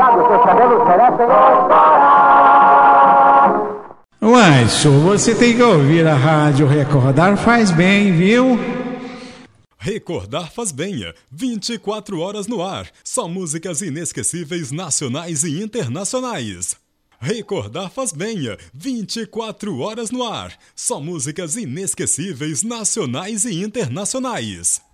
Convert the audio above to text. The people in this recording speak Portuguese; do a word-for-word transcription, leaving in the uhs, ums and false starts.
Os seus cabelos merecem Uai, show, você tem que ouvir a rádio Recordar faz bem, viu? Recordar faz bem, vinte e quatro horas no ar, só músicas inesquecíveis nacionais e internacionais. Recordar faz bem, vinte e quatro horas no ar, só músicas inesquecíveis nacionais e internacionais.